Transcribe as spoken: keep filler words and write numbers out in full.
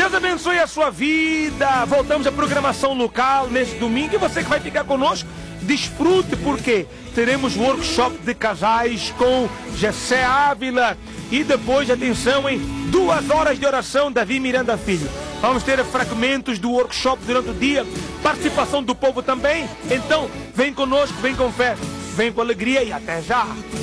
Deus abençoe a sua vida. Voltamos à programação local nesse domingo e você que vai ficar conosco, desfrute, porque teremos workshop de casais com Gessé Ávila e depois, atenção, em duas horas de oração, Davi Miranda Filho. Vamos ter fragmentos do workshop durante o dia, participação do povo também. Então, vem conosco, vem com fé, vem com alegria e até já.